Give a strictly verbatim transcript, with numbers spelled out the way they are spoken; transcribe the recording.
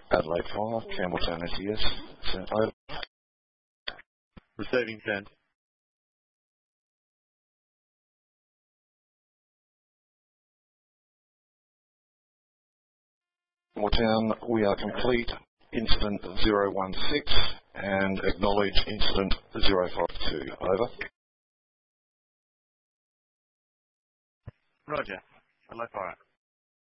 Adelaide five, Campbelltown S E S, sent over. Receiving send. Campbelltown, we are complete. Incident zero one six and acknowledge incident zero five two. Over. Roger. Adelaide five.